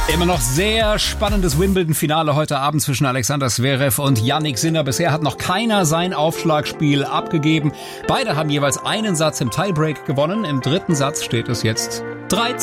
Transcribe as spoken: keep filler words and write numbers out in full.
Immer noch sehr spannendes Wimbledon-Finale heute Abend zwischen Alexander Zverev und Jannik Sinner. Bisher hat noch keiner sein Aufschlagspiel abgegeben. Beide haben jeweils einen Satz im Tiebreak gewonnen. Im dritten Satz steht es jetzt drei zu